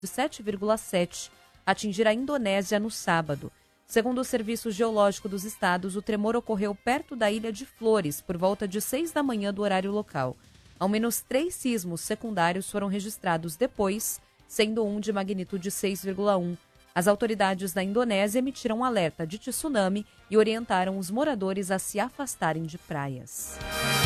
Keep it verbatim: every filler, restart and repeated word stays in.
de sete vírgula sete atingir a Indonésia no sábado. Segundo o Serviço Geológico dos Estados, o tremor ocorreu perto da Ilha de Flores, por volta de seis da manhã do horário local. Ao menos três sismos secundários foram registrados depois, sendo um de magnitude seis vírgula um. As autoridades da Indonésia emitiram um alerta de tsunami e orientaram os moradores a se afastarem de praias.